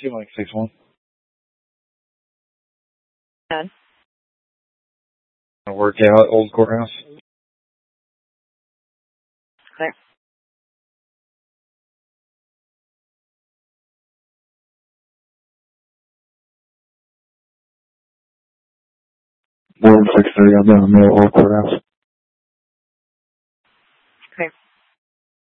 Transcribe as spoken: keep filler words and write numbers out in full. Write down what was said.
Two Mike six one. Done. Work out old courthouse. Clear. One six three. I'm down the middle old courthouse.